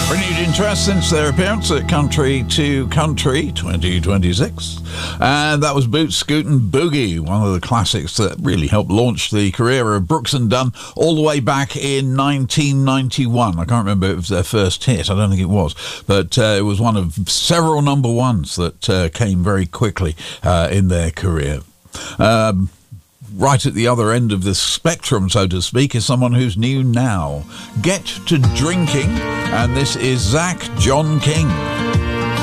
Renewed interest since their appearance at Country to Country 2026. And that was Boot Scootin' Boogie, one of the classics that really helped launch the career of Brooks and Dunn all the way back in 1991. I can't remember if it was their first hit. I don't think it was. But it was one of several number ones that came very quickly in their career. Right at the other end of the spectrum, so to speak, is someone who's new now. Get to Drinking, and this is Zach John King.